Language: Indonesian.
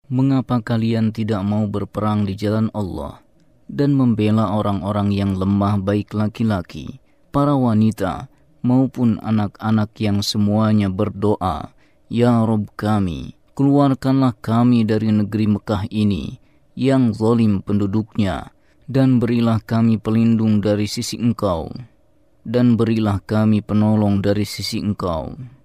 Mengapa kalian tidak mau berperang di jalan Allah dan membela orang-orang yang lemah, baik laki-laki, para wanita, maupun anak-anak yang semuanya berdoa, "Ya Rabb kami, keluarkanlah kami dari negeri Mekah ini yang zalim penduduknya, dan berilah kami pelindung dari sisi Engkau, dan berilah kami penolong dari sisi Engkau."